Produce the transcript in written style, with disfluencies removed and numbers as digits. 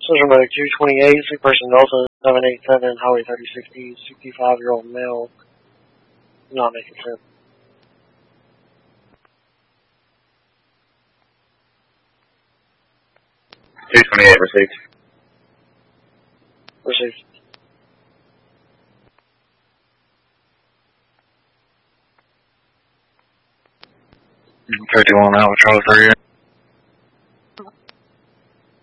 Road 228, sick person Delta 787, Highway 3060, 65-year-old male. Not making sense. Received. Received. 51 Alpha Charlie 38.